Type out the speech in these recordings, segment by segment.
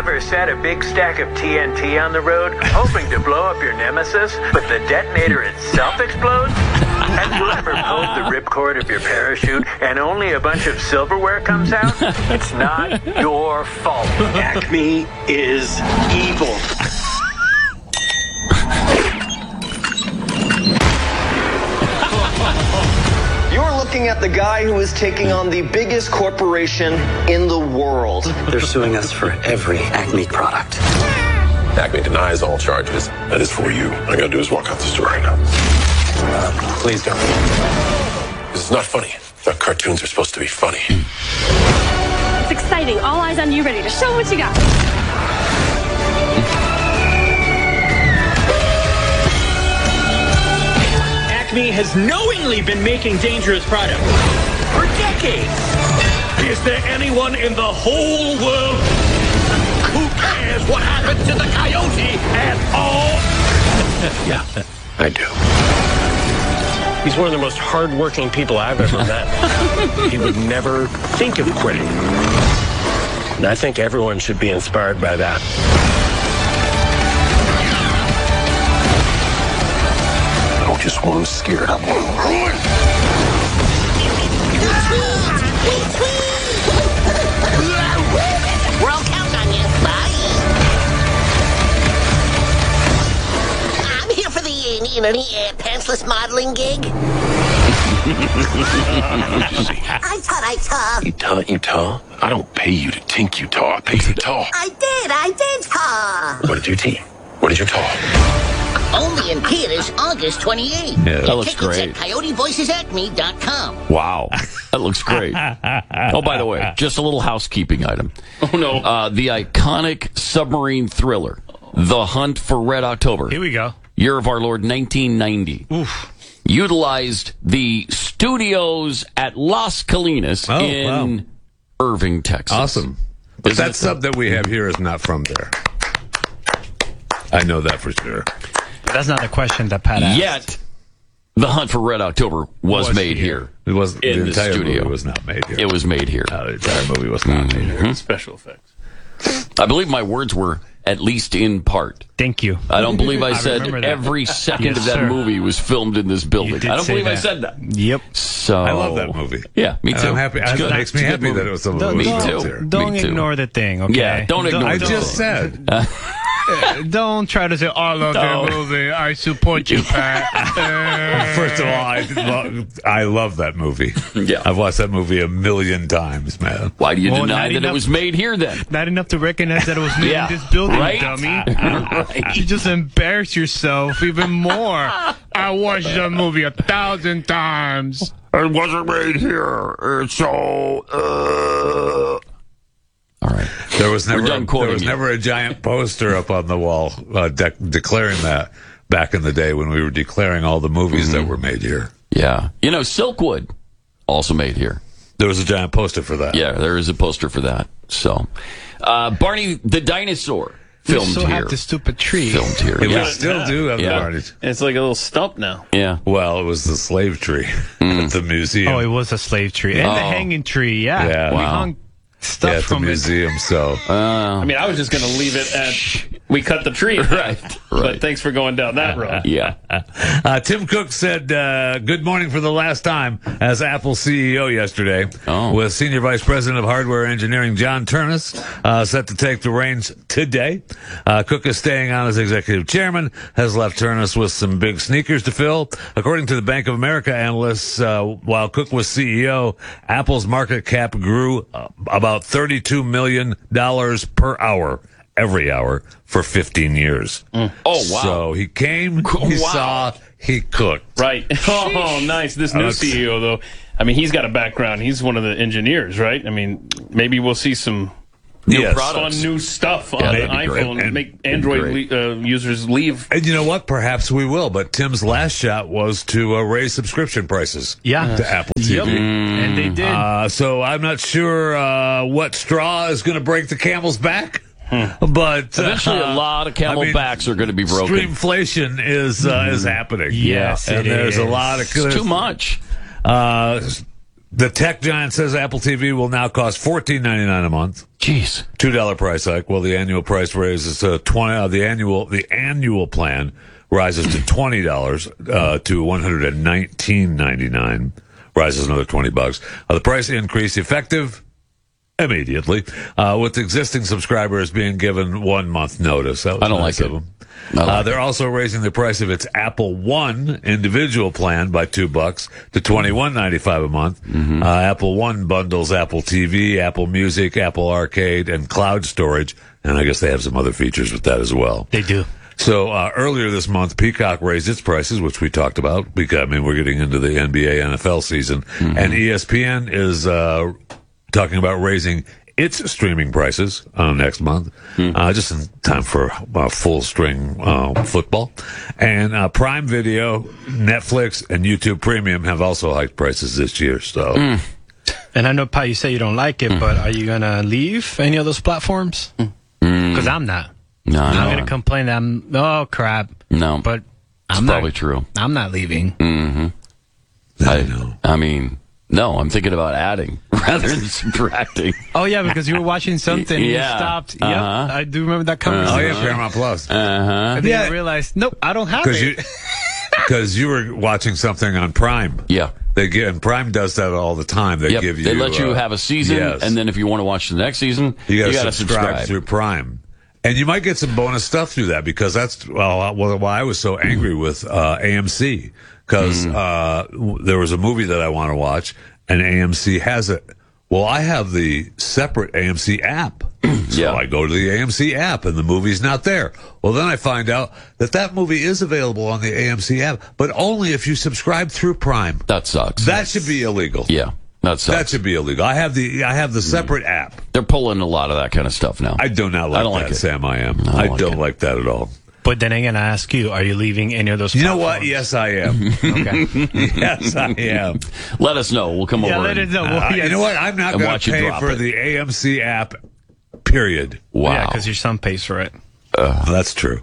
ever set a big stack of TNT on the road, hoping to blow up your nemesis, but the detonator itself explodes? Have you ever pulled the ripcord of your parachute and only a bunch of silverware comes out? It's not your fault. Acme is evil. You're looking at the guy who is taking on the biggest corporation in the world. They're suing us for every Acme product. Acme denies all charges. That is for you. All I gotta do is walk out the store right now. Please don't. This is not funny. The cartoons are supposed to be funny. It's exciting. All eyes on you, ready to show what you got. Acme has knowingly been making dangerous products for decades. Is there anyone in the whole world who cares what happened to the coyote at all? Yeah, I do. He's one of the most hard-working people I've ever met. He would never think of quitting. And I think everyone should be inspired by that. I don't just want him scared. I want him ruined. We're all counting on you. Bye. I'm here for the pantsless modeling gig. I taught. You taught? I don't pay you to think you taught. I pay you to talk. I did taught. What did you teach? What did you talk? Only in theaters August 28th. Yeah, that looks Tickets great. at coyotevoicesacme.com. Wow. That looks great. Oh, by the way, just a little housekeeping item. Oh, no. The iconic submarine thriller, The Hunt for Red October. Here we go. Year of our Lord, 1990. Oof. Utilized the studios at Las Colinas in Irving, Texas. Awesome. But Isn't that it sub that we have here is not from there. I know that for sure. That's not a question that Pat asked. Yet, The Hunt for Red October was made here. It was in the entire studio. movie was not made here. It was made here. No, the entire movie was not made here. Special effects. I believe my words were at least in part. Thank you. I don't believe I remember said that. every second Yes, of that sir. movie was filmed in this building. You did I don't say believe I that. said that. Yep. So I love that movie. Yeah, me And too. I'm happy. It's It good. makes me It's a good happy movie. that it was a Don't, Me movie too. here. don't Me too. ignore the thing, okay? Yeah, don't ignore I the just said. Don't try to say, I love that movie. I support you, Pat. First of all, I love that movie. Yeah. I've watched that movie a million times, man. Why do you Well, deny not that enough- it was made here then? Not enough to recognize that it was made Yeah. in this building, Right? dummy. Right. You just embarrass yourself even more. I watched that movie 1,000 times. It wasn't made here. It's all. All right. There was never done quoting there was you. never a giant poster up on the wall declaring that back in the day when we were declaring all the movies that were made here. Yeah. You know, Silkwood, also made here. There was a giant poster for that. Yeah, there is a poster for that. So, Barney the Dinosaur, filmed we still here. have the stupid tree. Filmed here. We Yeah. still do have Yeah. the Barneys. It's like a little stump now. Yeah. Well, it was the slave tree at the museum. Oh, it was a slave tree. And the hanging tree, yeah. Yeah. We Wow. hung stuff at the from it. museum, so. I mean, I was just going to leave it at we cut the tree. Right. But thanks for going down that road. Yeah. Tim Cook said, good morning for the last time as Apple CEO yesterday, with Senior Vice President of Hardware Engineering John Ternus set to take the reins today. Cook is staying on as executive chairman, has left Ternus with some big sneakers to fill. According to the Bank of America analysts, while Cook was CEO, Apple's market cap grew about $32 million per hour. Every hour for 15 years. Oh, wow. So he came, he saw, he cooked. Right. Oh, nice. This new CEO, though, I mean, he's got a background. He's one of the engineers, right? I mean, maybe we'll see some fun new stuff on the iPhone and make Android users leave. And you know what? Perhaps we will. But Tim's last shot was to raise subscription prices to Apple TV. Yep. And they did. So I'm not sure what straw is going to break the camel's back. But eventually, a lot of camel backs are going to be broken. Streamflation is happening. Yes, and it there's is. a lot of It's too much. The tech giant says Apple TV will now cost $14.99 a month. Jeez. $2 price hike. Well, the annual price raises to the annual plan rises to $20 to $119.99. Rises another $20. The price increase effective immediately, with existing subscribers being given 1 month notice. That was I don't nice like of it. them. They're also raising the price of its Apple One individual plan by $2 to $21.95 a month. Mm-hmm. Apple One bundles Apple TV, Apple Music, Apple Arcade, and cloud storage, and I guess they have some other features with that as well. They do. So earlier this month, Peacock raised its prices, which we talked about. Because, I mean, we're getting into the NBA, NFL season, and ESPN is talking about raising its streaming prices next month, just in time for full string football. And Prime Video, Netflix, and YouTube Premium have also hiked prices this year. So, And I know, Pat, you say you don't like it, but are you gonna leave any of those platforms? Because I'm not. No, I'm gonna complain that oh crap. No, but it's probably true. I'm not leaving. Mm-hmm. I mean, no, I'm thinking about adding rather than subtracting. Oh yeah, because you were watching something, you stopped. Yep, I do remember that conversation. Oh yeah, Paramount Plus. And then I realized, nope, I don't have it. Because you were watching something on Prime. Yeah. And Prime does that all the time. They give you. They let you have a season, and then if you want to watch the next season, you got to subscribe through Prime. And you might get some bonus stuff through that, because that's why I was so angry with AMC, because there was a movie that I want to watch, and AMC has it. Well, I have the separate AMC app. So I go to the AMC app, and the movie's not there. Well, then I find out that movie is available on the AMC app, but only if you subscribe through Prime. That sucks. That should be illegal. Yeah. That should be illegal. I have the separate app. They're pulling a lot of that kind of stuff now. I do not like that, like Sam. I am. I don't like that at all. But then again, I ask you, are you leaving any of those platforms? You know what? Yes, I am. Okay. Yes, I am. Let us know. We'll come over. Let us know. You know what? I'm not going to pay for the AMC app, period. Wow. Yeah, because your son pays for it. That's true.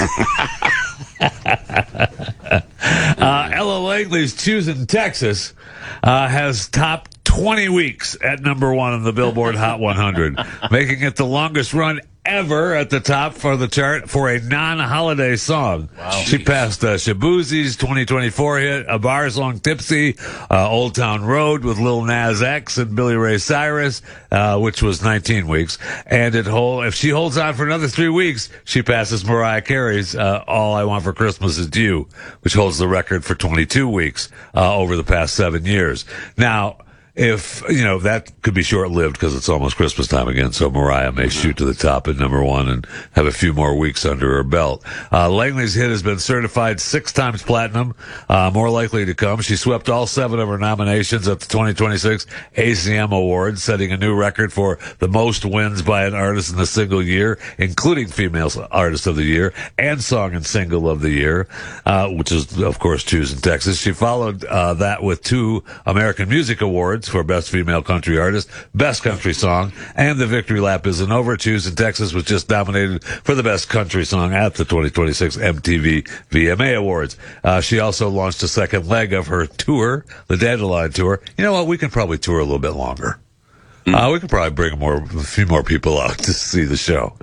Ella Langley's Choosing Texas has topped 20 weeks at number 1 on the Billboard Hot 100, making it the longest run ever at the top for the chart for a non-holiday song. Wow. She passed Shabuzi's 2024 hit, A Bar's Long Tipsy, Old Town Road with Lil Nas X and Billy Ray Cyrus, which was 19 weeks. And if she holds on for another 3 weeks, she passes Mariah Carey's All I Want for Christmas Is You, which holds the record for 22 weeks over the past 7 years. Now, if, that could be short-lived because it's almost Christmas time again, so Mariah may shoot to the top at number 1 and have a few more weeks under her belt. Langley's hit has been certified 6 times platinum, more likely to come. She swept all 7 of her nominations at the 2026 ACM Awards, setting a new record for the most wins by an artist in a single year, including Female Artist of the Year and Song and Single of the Year, which is, of course, Choosing Texas. She followed that with 2 American Music Awards for Best Female Country Artist, Best Country Song, and the victory lap isn't over. Choosing Texas was just nominated for the Best Country Song at the 2026 MTV VMA Awards. She also launched a second leg of her tour, the Dandelion Tour. You know what? We can probably tour a little bit longer. We could probably bring a few more people out to see the show.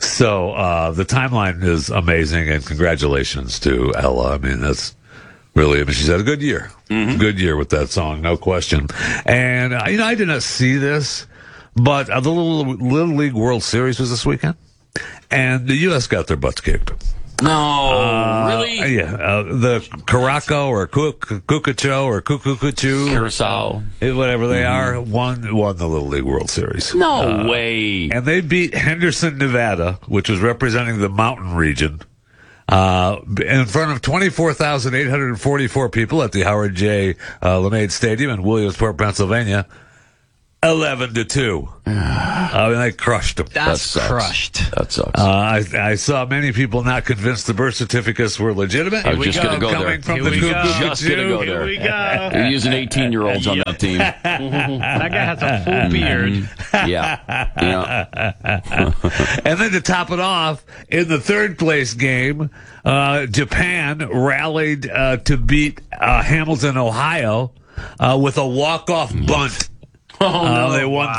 So the timeline is amazing, and congratulations to Ella. I mean, she's had a good year. Good year with that song, no question. And, I did not see this, but the Little League World Series was this weekend, and the U.S. got their butts kicked. No, really? Yeah, the Caraco or Cucacho or Cucucachu. Curacao. Whatever they are, won the Little League World Series. No way. And they beat Henderson, Nevada, which was representing the mountain region, in front of 24,844 people at the Howard J. LeMade Stadium in Williamsport, Pennsylvania, 11-2. I mean, they crushed them. That's crushed. That sucks. I saw many people not convinced the birth certificates were legitimate. I was just going to go there. From the Just going to go there. Here we go. They're using 18-year-olds on that team. That guy has a full beard. Yeah. And then to top it off, in the third place game, Japan rallied to beat Hamilton, Ohio, with a walk-off bunt. No. They won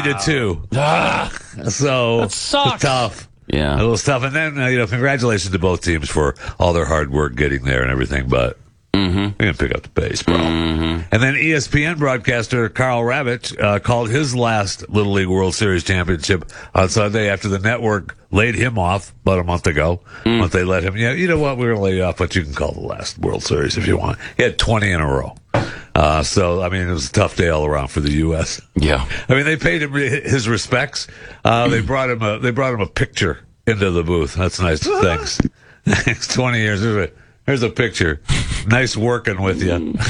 3-2. So that sucks. Tough. Yeah, it was tough. And then congratulations to both teams for all their hard work getting there and everything. But we didn't pick up the pace, bro. And then ESPN broadcaster Carl Ravitch called his last Little League World Series championship on Sunday after the network laid him off about a month ago. But they let him, you know what, we're going to lay you off, but you can call the last World Series if you want. He had 20 in a row. So, I mean, it was a tough day all around for the U.S. Yeah. I mean, they paid him his respects. They brought him a picture into the booth. That's nice. Thanks. Thanks. 20 years. Here's a picture. Nice working with you. And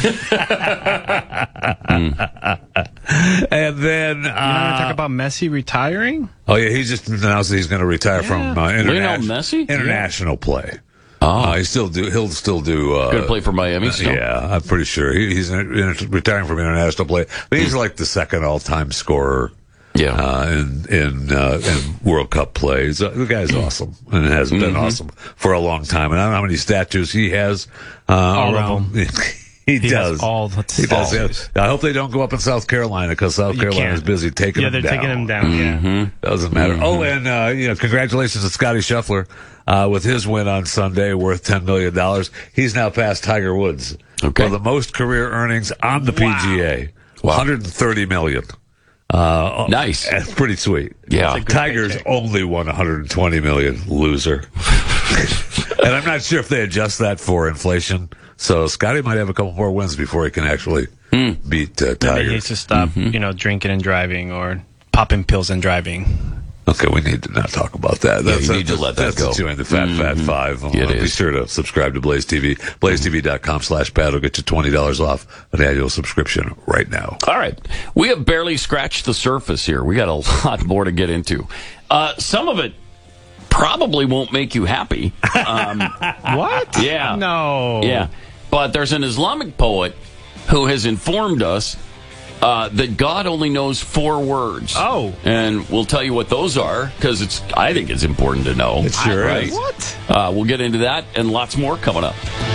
then you want to talk about Messi retiring? Oh yeah, he just announced that he's going to retire from international play. Oh, he'll still do. Going to play for Miami still? Yeah, I'm pretty sure he's retiring from international play. But he's like the second all-time scorer. Yeah, in World Cup plays. The guy's awesome and has been awesome for a long time. And I don't know how many statues he has. All of them. He does. Has all the statues. I hope they don't go up in South Carolina because South Carolina is busy taking them down. Yeah, they're taking them down. Yeah, doesn't matter. Oh, and congratulations to Scotty Scheffler with his win on Sunday, worth $10 million. He's now passed Tiger Woods for the most career earnings on the PGA. Wow. $130 million. Nice. That's pretty sweet. Yeah. Tiger's only won $120 million, loser. And I'm not sure if they adjust that for inflation. So Scotty might have a couple more wins before he can actually beat Tiger. Maybe he needs to stop, drinking and driving or popping pills and driving. Okay, we need to not talk about that. You need to let that go. That's the Fat Five. Be sure to subscribe to Blaze TV. BlazeTV.com/Pat will get you $20 off an annual subscription right now. All right. We have barely scratched the surface here. We got a lot more to get into. Some of it probably won't make you happy. What? Yeah. No. Yeah. But there's an Islamic poet who has informed us that God only knows 4 words. Oh. And we'll tell you what those are, because I think it's important to know. It sure is. What? We'll get into that and lots more coming up.